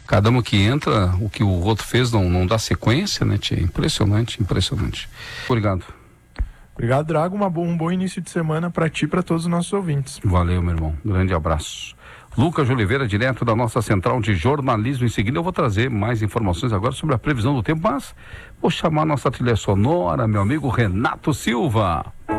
Cada um que entra, o que o outro fez não dá sequência, né, tia? Impressionante. Obrigado. Obrigado, Drago. Um bom início de semana para ti e para todos os nossos ouvintes. Valeu, meu irmão. Grande abraço. Lucas de Oliveira, direto da nossa central de jornalismo. Em seguida eu vou trazer mais informações agora sobre a previsão do tempo, mas vou chamar a nossa trilha sonora, meu amigo Renato Silva.